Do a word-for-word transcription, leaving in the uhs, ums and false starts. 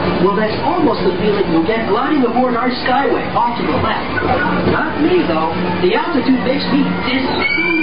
Well, that's almost the feeling you'll get gliding aboard our Skyway off to the left. Not me, though. The altitude makes me dizzy.